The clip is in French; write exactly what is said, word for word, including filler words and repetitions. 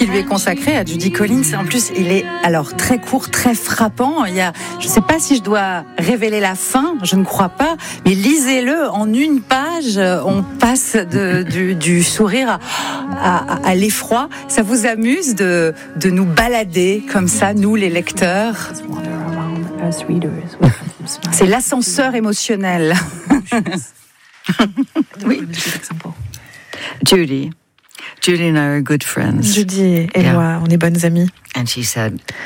lui est consacré à Judy Collins. En plus, il est alors très court, très frappant. Il y a, je ne sais pas si je dois révéler la fin, je ne crois pas, mais lisez-le en une page. On passe de, du, du sourire à, à, à l'effroi. Ça vous amuse de, de nous balader comme ça, nous les lecteurs? C'est l'ascenseur émotionnel. Oui. Judy. Judy and I are good friends. Judy et Yeah. moi, on est bonnes amies. And she said,